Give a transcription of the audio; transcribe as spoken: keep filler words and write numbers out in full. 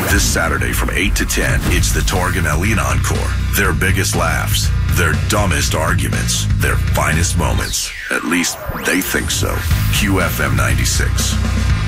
This Saturday from eight to ten, it's the Torg and Aline Encore. Their biggest laughs, their dumbest arguments, their finest moments. At least they think so. Q F M ninety-six.